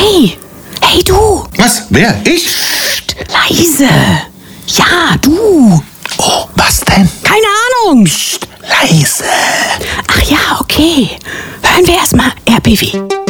Hey! Hey, du! Was? Wer? Ich? Psst, leise! Ja, du! Oh, was denn? Keine Ahnung! Psst, leise. Ach ja, okay. Hören wir erstmal RBW.